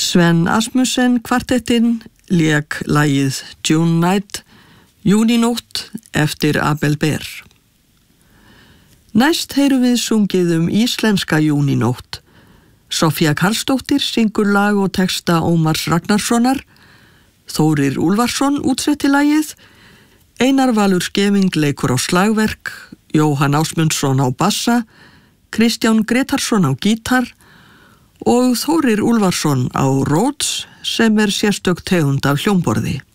Sven Asmussen kvartettinn lék lagið June Night, Júnínótt eftir Abel Behr. Næst heyrum við sungið íslenska Júnínótt. Soffía Karlsdóttir syngur lag og texta Ómars Ragnarssonar, Þórir Úlfarsson útsetti lagið, Einar Valur Skeving leikur á slagverk, Jóhann Ásmundsson á bassa, Kristján Gretarsson á gítar og Þórir Úlfarsson á Rhodes sem sérstök tegund af hljómborði.